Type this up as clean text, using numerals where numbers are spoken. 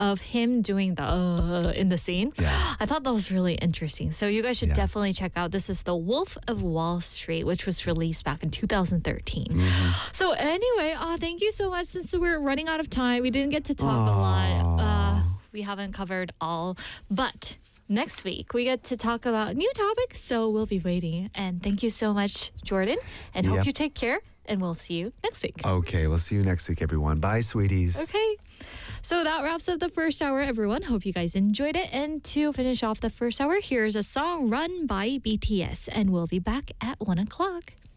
of him doing the in the scene. Yeah. I thought that was really interesting. So you guys should definitely check out. This is The Wolf of Wall Street, which was released back in 2013. So anyway, thank you so much. Since we're running out of time, we didn't get to talk a lot. We haven't covered all, but next week we get to talk about new topics, so we'll be waiting. And thank you so much, Jordan, and hope you take care, and we'll see you next week. Okay, we'll see you next week, everyone. Bye, sweeties. Okay. So that wraps up the first hour, everyone. Hope you guys enjoyed it. And to finish off the first hour, here's a song Run by BTS. And we'll be back at 1 o'clock.